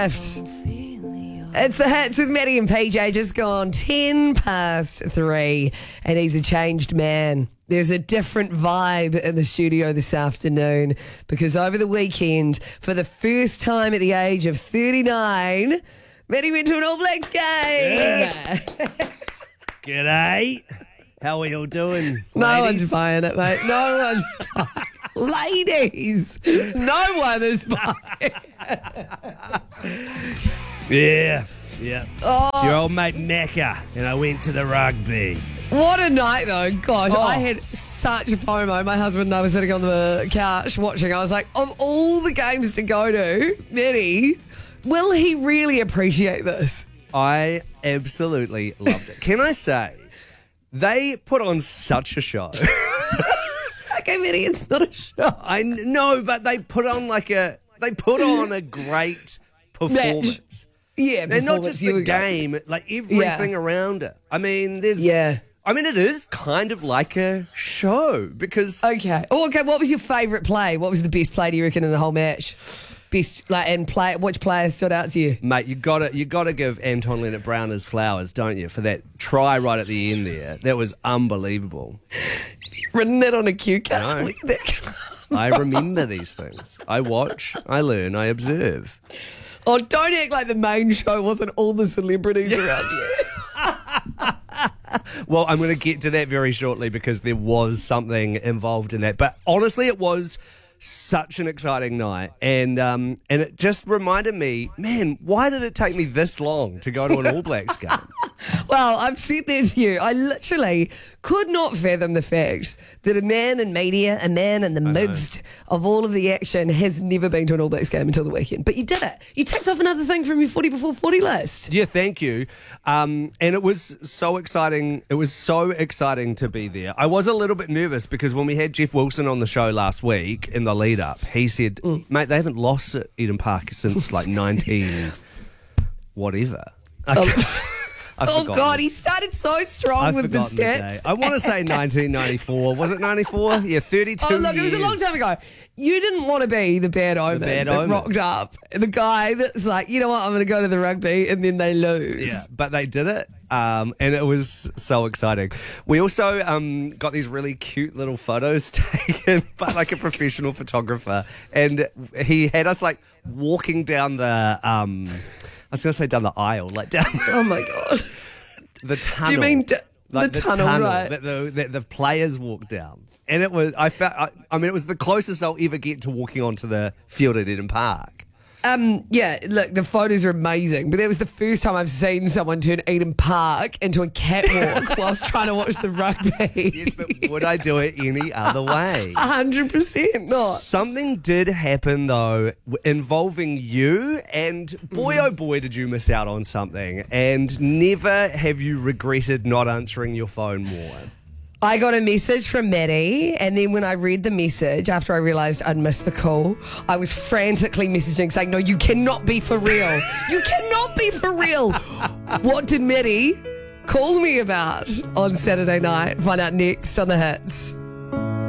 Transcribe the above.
It's the Hits with Maddie and PJ, just gone 10 past 3, and he's a changed man. There's a different vibe in the studio this afternoon because over the weekend, for the first time at the age of 39, Maddie went to an All Blacks game. Yes. G'day. How are you all doing? No ladies? one's buying it, mate. No one's buying it. Ladies, no one is buying Yeah. Oh. It's your old mate Macca, and I went to the rugby. What a night, though. Gosh, Oh. I had such a FOMO. My husband and I were sitting on the couch watching. I was like, of all the games to go to, Maddie, will he really appreciate this? I absolutely loved it. Can I say, they put on such a show. Okay, Maddie, it's not a show. I know, but they put on a great performance. Yeah, And not just the you game, like everything around it. I mean, it is kind of like a show because Okay. Oh, okay. What was your favourite play? What was the best play, do you reckon, in the whole match? Which player stood out to you? mate, you gotta give Anton Leonard-Brown his flowers, don't you, for that try right at the end there. That was unbelievable. Written that on a cue card? No. Where did that come? I remember these things. I watch, I learn, I observe. Oh, don't act like the main show wasn't all the celebrities around you. Well, I'm going to get to that very shortly because there was something involved in that. But honestly, it was such an exciting night. And it just reminded me, man, why did it take me this long to go to an All Blacks game? Well, I've said that to you. I literally could not fathom the fact that a man in media, a man in the midst of all of the action, has never been to an All Blacks game until the weekend. But you did it. You ticked off another thing from your 40 before 40 list. Yeah, thank you. And it was so exciting. It was so exciting to be there. I was a little bit nervous because when we had Jeff Wilson on the show last week in the lead up, he said, mate, they haven't lost at Eden Park since like 19 whatever. Oh, God, he started so strong I've with the forgotten the stats. day. I want to say 1994. Was it 94? Yeah, 32 Oh, look, it was a long years. time ago. You didn't want to be the bad omen bad that omen. rocked up. The guy that's like, you know what, I'm going to go to the rugby, and then they lose. Yeah, but they did it, and it was so exciting. We also got these really cute little photos taken by like a professional photographer, and he had us like walking down the, I was going to say down the aisle, like down Oh, my God. the tunnel. Do you mean like the tunnel, right? that the players walked down, and it was it was the closest I'll ever get to walking onto the field at Eden Park. Yeah, look, the photos are amazing, but that was the first time I've seen someone turn Eden Park into a catwalk whilst trying to watch the rugby. Yes, but would I do it any other way? 100% not. Something did happen, though, involving you, and boy, oh boy, did you miss out on something. And never have you regretted not answering your phone more. I got a message from Maddie, and then when I read the message, after I realised I'd missed the call, I was frantically messaging saying, no, you cannot be for real. You cannot be for real. What did Maddie call me about on Saturday night? Find out next on The Hits.